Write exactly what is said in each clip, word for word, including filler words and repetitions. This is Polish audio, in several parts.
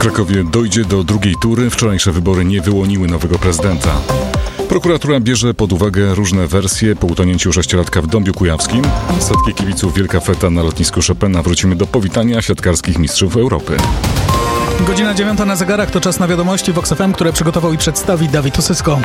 Krakowie dojdzie do drugiej tury. Wczorajsze wybory nie wyłoniły nowego prezydenta. Prokuratura bierze pod uwagę różne wersje po utonięciu sześciolatka w Dąbiu Kujawskim. Setki kibiców Wielka Feta na lotnisku Chopina. Wrócimy do powitania siatkarskich mistrzów Europy. Godzina dziewiąta na zegarach, to czas na wiadomości Vox F M, które przygotował i przedstawi Dawid Usysko.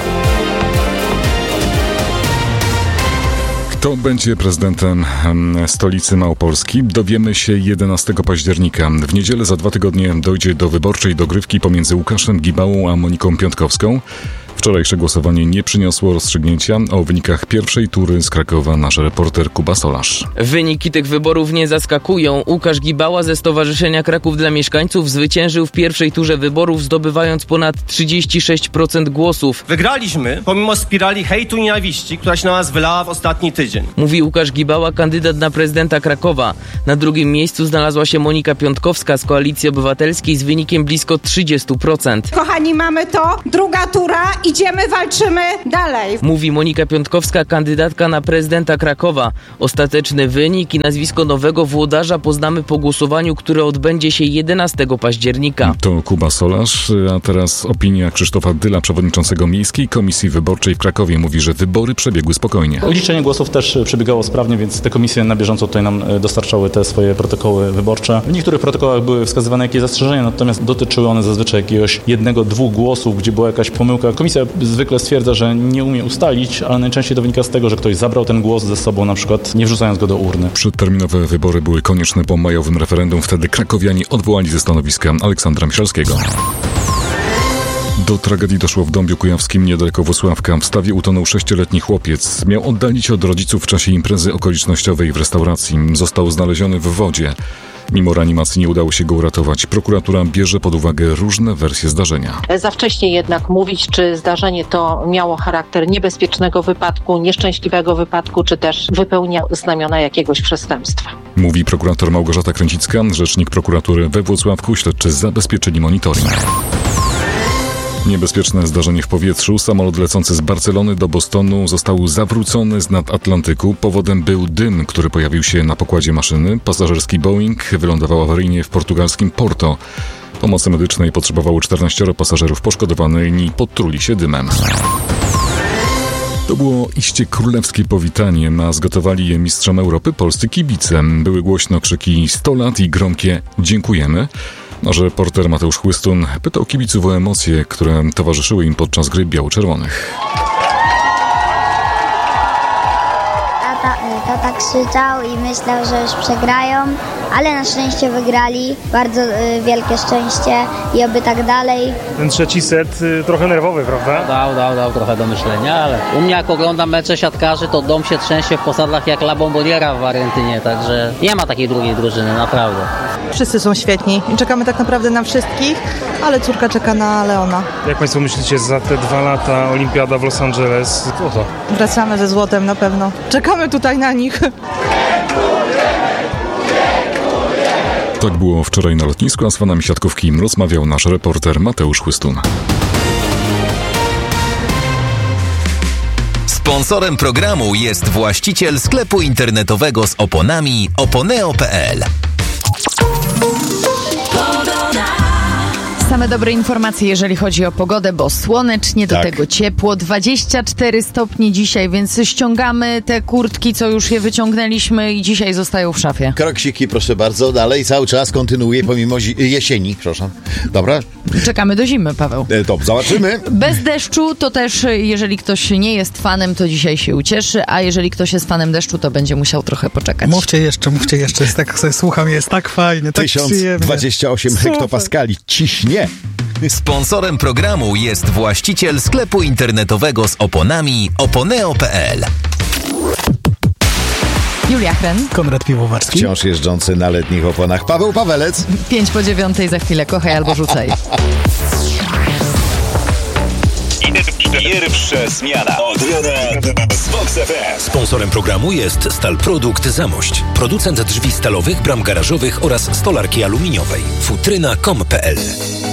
Kto będzie prezydentem stolicy Małopolski? Dowiemy się jedenastego października. W niedzielę za dwa tygodnie dojdzie do wyborczej dogrywki pomiędzy Łukaszem Gibałą a Moniką Piątkowską. Wczorajsze głosowanie nie przyniosło rozstrzygnięcia. O wynikach pierwszej tury z Krakowa nasz reporter Kuba Solarz. Wyniki tych wyborów nie zaskakują. Łukasz Gibała ze Stowarzyszenia Kraków dla Mieszkańców zwyciężył w pierwszej turze wyborów, zdobywając ponad trzydzieści sześć procent głosów. Wygraliśmy pomimo spirali hejtu i nienawiści, która się na nas wylała w ostatni tydzień. Mówi Łukasz Gibała, kandydat na prezydenta Krakowa. Na drugim miejscu znalazła się Monika Piątkowska z Koalicji Obywatelskiej z wynikiem blisko trzydzieści procent. Kochani, mamy to. Druga tura. Idziemy, walczymy dalej. Mówi Monika Piątkowska, kandydatka na prezydenta Krakowa. Ostateczny wynik i nazwisko nowego włodarza poznamy po głosowaniu, które odbędzie się jedenastego października. To Kuba Solarz, a teraz opinia Krzysztofa Dyla, przewodniczącego Miejskiej Komisji Wyborczej w Krakowie. Mówi, że wybory przebiegły spokojnie. Liczenie głosów też przebiegało sprawnie, więc te komisje na bieżąco tutaj nam dostarczały te swoje protokoły wyborcze. W niektórych protokołach były wskazywane jakieś zastrzeżenia, natomiast dotyczyły one zazwyczaj jakiegoś jednego, dwóch głosów, gdzie była jakaś pomyłka. Komisja zwykle stwierdza, że nie umie ustalić, ale najczęściej to wynika z tego, że ktoś zabrał ten głos ze sobą, na przykład nie wrzucając go do urny. Przedterminowe wybory były konieczne po majowym referendum. Wtedy krakowianie odwołali ze stanowiska Aleksandra Michalskiego. Do tragedii doszło w Dąbiu Kujawskim niedaleko Włocławka. W stawie utonął sześcioletni chłopiec. Miał oddalić od rodziców w czasie imprezy okolicznościowej w restauracji. Został znaleziony w wodzie. Mimo reanimacji nie udało się go uratować. Prokuratura bierze pod uwagę różne wersje zdarzenia. Za wcześnie jednak mówić, czy zdarzenie to miało charakter niebezpiecznego wypadku, nieszczęśliwego wypadku, czy też wypełnia znamiona jakiegoś przestępstwa. Mówi prokurator Małgorzata Kręcicka, rzecznik prokuratury we Włocławku. Śledczy zabezpieczyli monitoring. Niebezpieczne zdarzenie w powietrzu. Samolot lecący z Barcelony do Bostonu został zawrócony z nad Atlantyku. Powodem był dym, który pojawił się na pokładzie maszyny. Pasażerski Boeing wylądował awaryjnie w portugalskim Porto. Pomocy medycznej potrzebowało czternaścioro pasażerów. Poszkodowani podtruli się dymem. To było iście królewskie powitanie, a zgotowali je mistrzom Europy polscy kibice. Były głośno krzyki sto lat i gromkie dziękujemy. Nasz reporter Mateusz Chłystun pytał kibiców o emocje, które towarzyszyły im podczas gry biało-czerwonych. Tata, tata krzyczał i myślał, że już przegrają, ale na szczęście wygrali. Bardzo y, wielkie szczęście i oby tak dalej. Ten trzeci set y, trochę nerwowy, prawda? Dał, dał, dał trochę do myślenia, ale u mnie jak oglądam mecze siatkarzy, to dom się trzęsie w posadach jak La Bomboniera w Argentynie, także nie ma takiej drugiej drużyny, naprawdę. Wszyscy są świetni i czekamy tak naprawdę na wszystkich, ale córka czeka na Leona. Jak Państwo myślicie, za te dwa lata Olimpiada w Los Angeles, co to? Wracamy ze złotem na pewno. Czekamy tutaj na nich. Tak było wczoraj na lotnisku, a z fanami siatkówki rozmawiał nasz reporter Mateusz Chłystun. Sponsorem programu jest właściciel sklepu internetowego z oponami oponeo kropka pe el. Same dobre informacje, jeżeli chodzi o pogodę, bo słonecznie, do tak. tego ciepło, dwadzieścia cztery stopnie dzisiaj, więc ściągamy te kurtki, co już je wyciągnęliśmy i dzisiaj zostają w szafie. Kroksiki, proszę bardzo, dalej cały czas kontynuuje pomimo zi- jesieni, przepraszam. Dobra? Czekamy do zimy, Paweł. E, to zobaczymy. Bez deszczu to też, jeżeli ktoś nie jest fanem, to dzisiaj się ucieszy, a jeżeli ktoś jest fanem deszczu, to będzie musiał trochę poczekać. Mówcie jeszcze, mówcie jeszcze, jest tak sobie słucham, jest tak fajnie, tak tysiąc przyjemnie. dwadzieścia osiem hektopaskali, ciśnie. Sponsorem programu jest właściciel sklepu internetowego z oponami oponeo kropka pe el. Julia Chren. Konrad Piwowarski. Wciąż jeżdżący na letnich oponach Paweł Pawelec. Pięć po dziewiątej za chwilę, kochaj albo rzucaj. Pierwsza zmiana od rana z Vox F M. Sponsorem programu jest Stalprodukt Zamość. Producent drzwi stalowych, bram garażowych oraz stolarki aluminiowej. futryna kropka com kropka pe el.